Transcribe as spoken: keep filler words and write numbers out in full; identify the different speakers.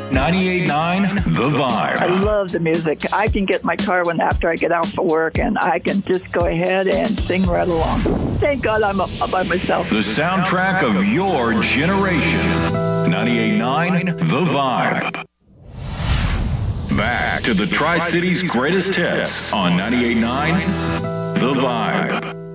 Speaker 1: ninety-eight point nine The Vibe.
Speaker 2: I love the music. I can get in my car when after I get out for work, and I can just go ahead and sing right along. Thank God I'm up by myself.
Speaker 1: The soundtrack of your generation. ninety-eight point nine The Vibe. Back to the Tri-Cities greatest hits on ninety-eight point nine The Vibe.